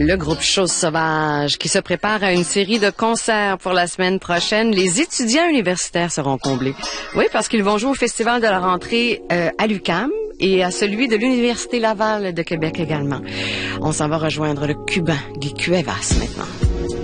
Le groupe Chose Sauvage qui se prépare à une série de concerts pour la semaine prochaine. Les étudiants universitaires seront comblés. Oui, parce qu'ils vont jouer au festival de la rentrée à l'UQAM et à celui de l'Université Laval de Québec également. On s'en va rejoindre le Cubain Guy Cuevas maintenant.